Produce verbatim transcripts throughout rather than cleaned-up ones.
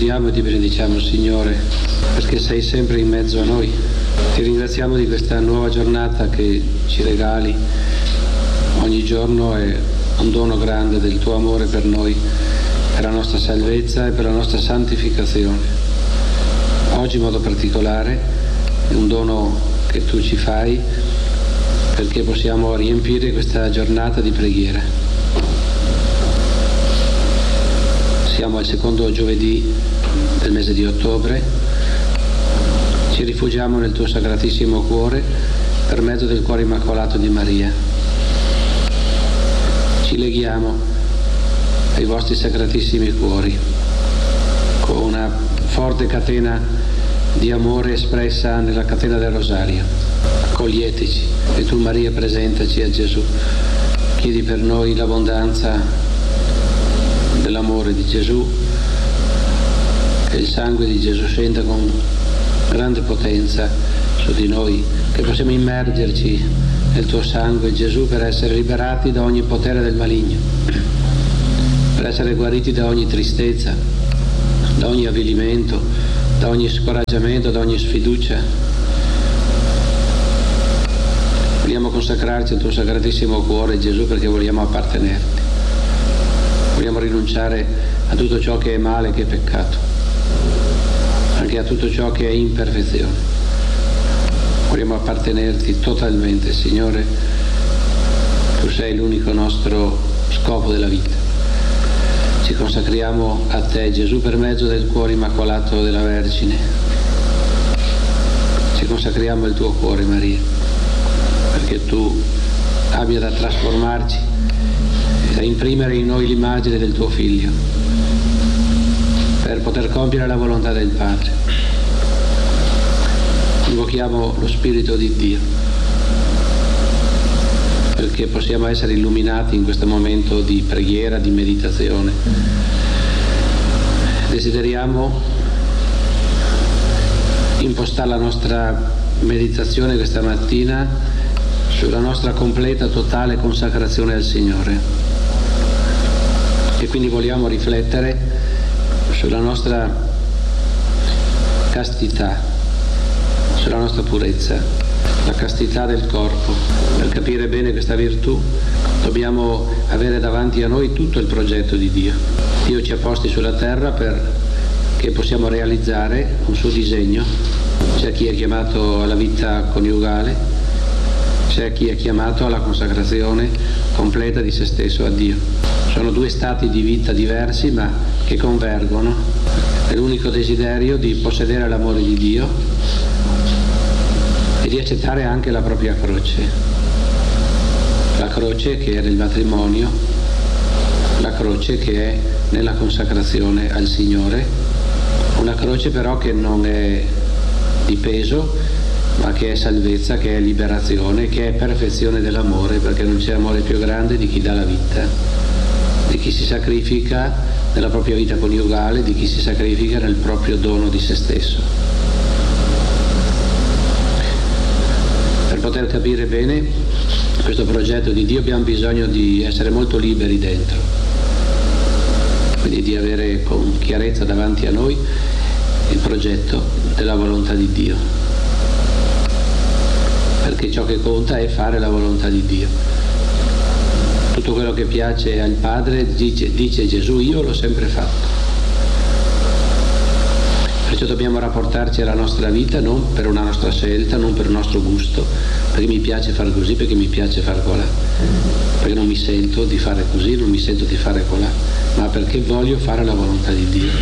lodiamo e ti benediciamo, Signore, perché sei sempre in mezzo a noi. Ti ringraziamo di questa nuova giornata che ci regali. Ogni giorno è un dono grande del tuo amore per noi, per la nostra salvezza e per la nostra santificazione. Oggi in modo particolare è un dono che tu ci fai perché possiamo riempire questa giornata di preghiera. Siamo al secondo giovedì del mese di ottobre, ci rifugiamo nel tuo sacratissimo cuore per mezzo del cuore immacolato di Maria. Ci leghiamo ai vostri sacratissimi cuori con una forte catena di amore espressa nella catena del rosario. Accoglieteci e tu, Maria, presentaci a Gesù. Chiedi per noi l'abbondanza dell'amore di Gesù, che il sangue di Gesù scenda con grande potenza su di noi, che possiamo immergerci nel tuo sangue, Gesù, per essere liberati da ogni potere del maligno, per essere guariti da ogni tristezza, da ogni avvilimento, da ogni scoraggiamento, da ogni sfiducia. Vogliamo consacrarci al tuo sacratissimo cuore, Gesù, perché vogliamo appartenerti. Vogliamo rinunciare a tutto ciò che è male, che è peccato, anche a tutto ciò che è imperfezione. Vogliamo appartenerti totalmente, Signore. Tu sei l'unico nostro scopo della vita. Ci consacriamo a te, Gesù, per mezzo del cuore immacolato della Vergine. Ci consacriamo al tuo cuore, Maria, perché tu abbia da trasformarci e da imprimere in noi l'immagine del tuo Figlio, per poter compiere la volontà del Padre. Invochiamo lo Spirito di Dio perché possiamo essere illuminati in questo momento di preghiera, di meditazione. Desideriamo impostare la nostra meditazione questa mattina sulla nostra completa, totale consacrazione al Signore, e quindi vogliamo riflettere sulla nostra castità, sulla nostra purezza, la castità del corpo. Per capire bene questa virtù dobbiamo avere davanti a noi tutto il progetto di Dio. Dio ci ha posti sulla terra perché possiamo realizzare un suo disegno. C'è chi è chiamato alla vita coniugale, c'è chi è chiamato alla consacrazione completa di se stesso a Dio. Sono due stati di vita diversi ma che convergono nell'unico desiderio di possedere l'amore di Dio e di accettare anche la propria croce, la croce che è nel matrimonio, la croce che è nella consacrazione al Signore, una croce però che non è di peso, ma che è salvezza, che è liberazione, che è perfezione dell'amore, perché non c'è amore più grande di chi dà la vita, di chi si sacrifica nella propria vita coniugale, di chi si sacrifica nel proprio dono di se stesso. Per poter capire bene questo progetto di Dio abbiamo bisogno di essere molto liberi dentro, quindi di avere con chiarezza davanti a noi il progetto della volontà di Dio, perché ciò che conta è fare la volontà di Dio. Tutto quello che piace al Padre, dice, dice Gesù, io l'ho sempre fatto. Perciò dobbiamo rapportarci alla nostra vita non per una nostra scelta, non per un nostro gusto, perché mi piace fare così, perché mi piace fare colà, perché non mi sento di fare così, non mi sento di fare colà, ma perché voglio fare la volontà di Dio.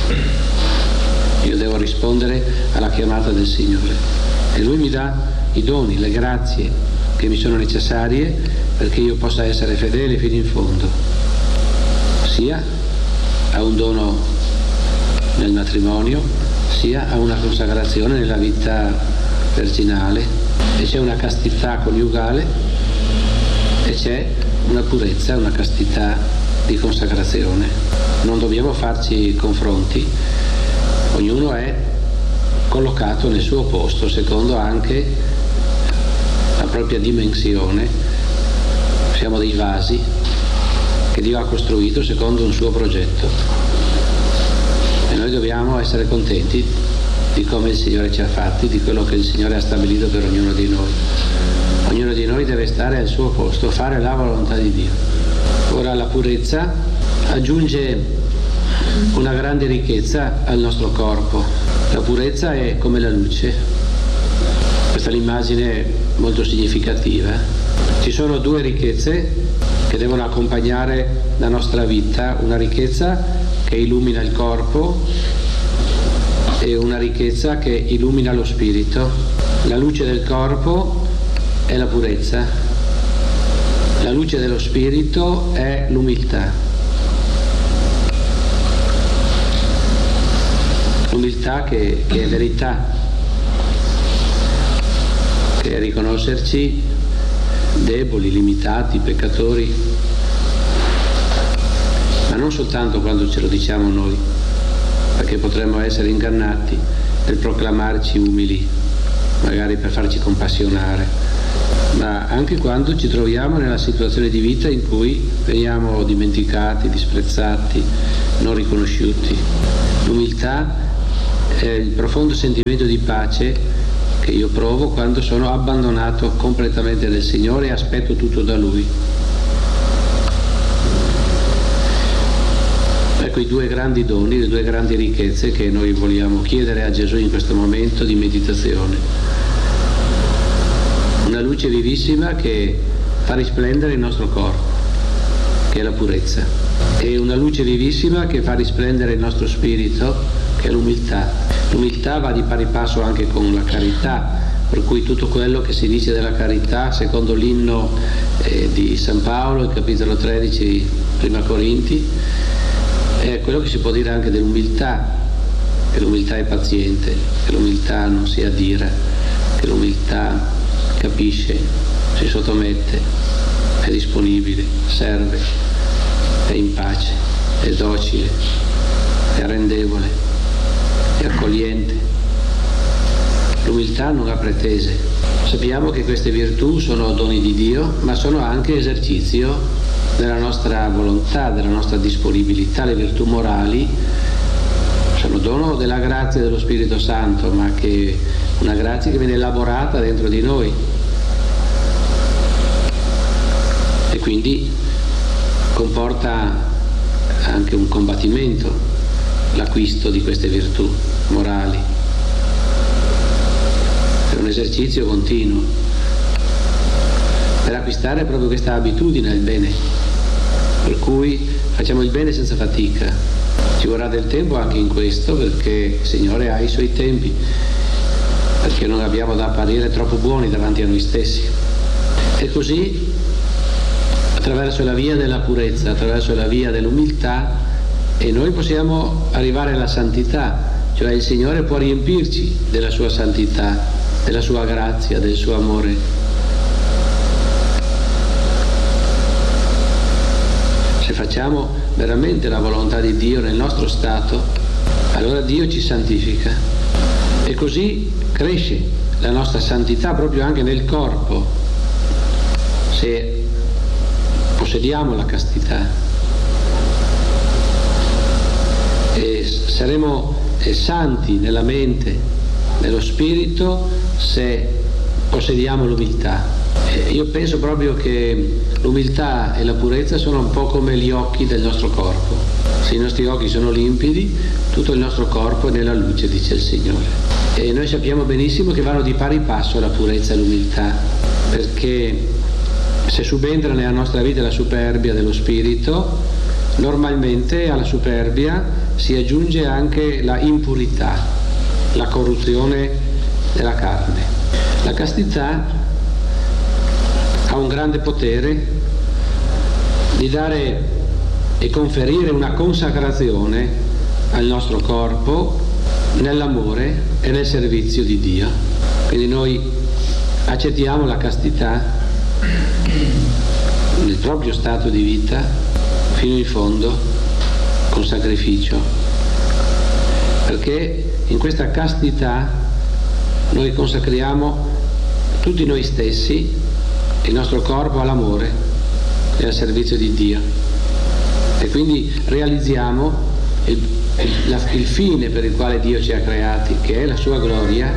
Io devo rispondere alla chiamata del Signore e Lui mi dà i doni, le grazie che mi sono necessarie perché io possa essere fedele fino in fondo, sia a un dono nel matrimonio, sia a una consacrazione nella vita virginale, e c'è una castità coniugale e c'è una purezza, una castità di consacrazione. Non dobbiamo farci confronti, ognuno è collocato nel suo posto secondo anche la propria dimensione. Siamo dei vasi che Dio ha costruito secondo un suo progetto. noi dobbiamo essere contenti di come il Signore ci ha fatti, di quello che il Signore ha stabilito per ognuno di noi. Ognuno di noi deve stare al suo posto, fare la volontà di Dio. Ora la purezza aggiunge una grande ricchezza al nostro corpo. La purezza è come la luce. Questa è l'immagine molto significativa. Ci sono due ricchezze che devono accompagnare la nostra vita, una ricchezza che illumina il corpo e una ricchezza che illumina lo spirito. La luce del corpo è la purezza, la luce dello spirito è l'umiltà. L'umiltà che, che è verità, che è riconoscerci deboli, limitati, peccatori, ma non soltanto quando ce lo diciamo noi, perché potremmo essere ingannati nel proclamarci umili, magari per farci compassionare, ma anche quando ci troviamo nella situazione di vita in cui veniamo dimenticati, disprezzati, non riconosciuti. L'umiltà è il profondo sentimento di pace che io provo quando sono abbandonato completamente del Signore e aspetto tutto da Lui. Ecco i due grandi doni, le due grandi ricchezze che noi vogliamo chiedere a Gesù in questo momento di meditazione. Una luce vivissima che fa risplendere il nostro corpo, che è la purezza, e una luce vivissima che fa risplendere il nostro spirito, che è l'umiltà. L'umiltà va di pari passo anche con la carità, per cui tutto quello che si dice della carità, secondo l'inno eh, di San Paolo, il capitolo tredici, prima Corinti, è quello che si può dire anche dell'umiltà, che l'umiltà è paziente, che l'umiltà non si addira, che l'umiltà capisce, si sottomette, è disponibile, serve, è in pace, è docile, è arrendevole, è accogliente. L'umiltà non ha pretese. Sappiamo che queste virtù sono doni di Dio, ma sono anche esercizio della nostra volontà, della nostra disponibilità. Le virtù morali sono dono della grazia dello Spirito Santo, ma che una grazia che viene elaborata dentro di noi. E quindi comporta anche un combattimento, l'acquisto di queste virtù morali. È un esercizio continuo per acquistare proprio questa abitudine al bene, per cui facciamo il bene senza fatica. Ci vorrà del tempo anche in questo, perché il Signore ha i suoi tempi, perché non abbiamo da apparire troppo buoni davanti a noi stessi. E così, attraverso la via della purezza, attraverso la via dell'umiltà, e noi possiamo arrivare alla santità, cioè il Signore può riempirci della sua santità, della sua grazia, del suo amore. Se facciamo veramente la volontà di Dio nel nostro stato, allora Dio ci santifica e così cresce la nostra santità proprio anche nel corpo, se possediamo la castità. E saremo santi nella mente, nello spirito, se possediamo l'umiltà. E io penso proprio che l'umiltà e la purezza sono un po' come gli occhi del nostro corpo. Se i nostri occhi sono limpidi, tutto il nostro corpo è nella luce, dice il Signore. E noi sappiamo benissimo che vanno di pari passo la purezza e l'umiltà, perché se subentra nella nostra vita la superbia dello spirito, normalmente alla superbia si aggiunge anche la impurità, la corruzione della carne. La castità ha un grande potere di dare e conferire una consacrazione al nostro corpo nell'amore e nel servizio di Dio. Quindi noi accettiamo la castità nel proprio stato di vita fino in fondo, con sacrificio, perché in questa castità noi consacriamo tutti noi stessi, il nostro corpo all'amore e al servizio di Dio, e quindi realizziamo il, il, la, il fine per il quale Dio ci ha creati, che è la sua gloria.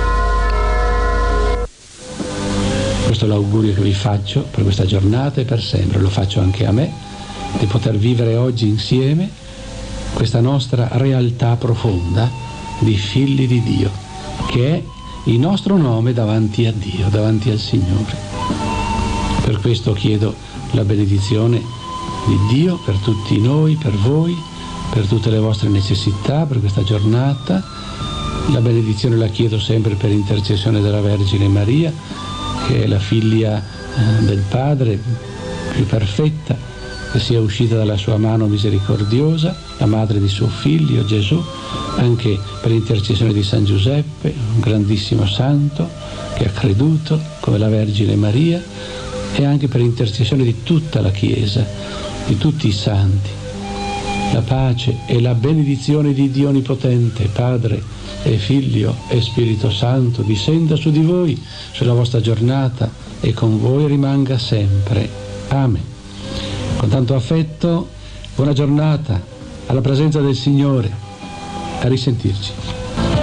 Questo è l'augurio che vi faccio per questa giornata e per sempre, lo faccio anche a me, di poter vivere oggi insieme questa nostra realtà profonda di figli di Dio, che è il nostro nome davanti a Dio, davanti al Signore. Per questo chiedo la benedizione di Dio per tutti noi, per voi, per tutte le vostre necessità, per questa giornata. La benedizione la chiedo sempre per intercessione della Vergine Maria, che è la figlia eh, del Padre più perfetta, che sia uscita dalla sua mano misericordiosa, la madre di suo figlio Gesù, anche per intercessione di San Giuseppe, un grandissimo santo che ha creduto come la Vergine Maria, e anche per intercessione di tutta la Chiesa, di tutti i santi. La pace e la benedizione di Dio Onnipotente, Padre e Figlio e Spirito Santo, discenda su di voi, sulla vostra giornata, e con voi rimanga sempre. Amen. Con tanto affetto, buona giornata, alla presenza del Signore, a risentirci.